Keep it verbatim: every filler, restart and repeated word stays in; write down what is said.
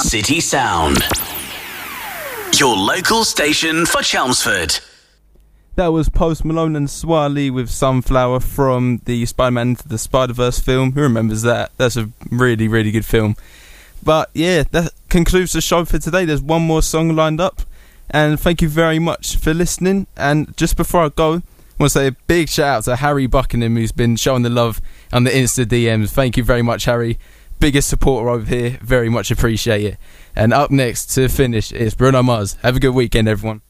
City Sound. Your local station for Chelmsford. That was Post Malone and Swali with Sunflower from the Spider-Man Into the Spider-Verse film. Who remembers that? That's a really, really good film. But yeah, that concludes the show for today. There's one more song lined up. And thank you very much for listening. And just before I go, I want to say a big shout out to Harry Buckingham, who's been showing the love on the Insta D Ms. Thank you very much, Harry. Biggest supporter over here. Very much appreciate it. And up next to finish is Bruno Mars. Have a good weekend, everyone.